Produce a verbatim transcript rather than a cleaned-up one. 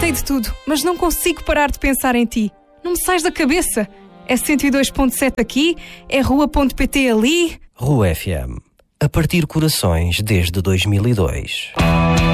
tentei de tudo, mas não consigo parar de pensar em ti. Não me sais da cabeça. É cento e dois ponto sete aqui, é rua ponto pt ali. Rua F M. A partir corações desde dois mil e dois.